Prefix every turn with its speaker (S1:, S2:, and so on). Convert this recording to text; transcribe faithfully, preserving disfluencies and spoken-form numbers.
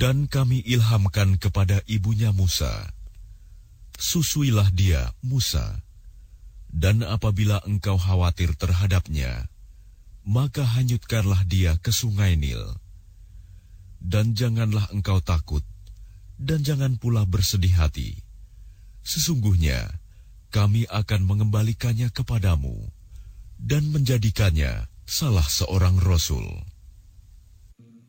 S1: Dan kami ilhamkan kepada ibunya Musa, susuilah dia, Musa, dan apabila engkau khawatir terhadapnya, maka hanyutkanlah dia ke sungai Nil. Dan janganlah engkau takut, dan jangan pula bersedih hati. Sesungguhnya, kami akan mengembalikannya kepadamu, dan menjadikannya salah seorang Rasul.